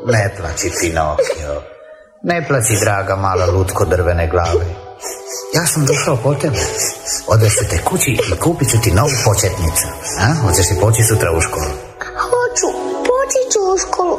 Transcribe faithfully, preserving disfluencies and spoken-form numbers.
Ne plaći, Pinokio. Ne plaći, draga mala lutko drvene glave. Ja sam došao po tebe. Odvešću te kući i kupit ću ti novu početnicu. A? Hoćeš li poći sutra u školu? Hoću, poći ću u školu.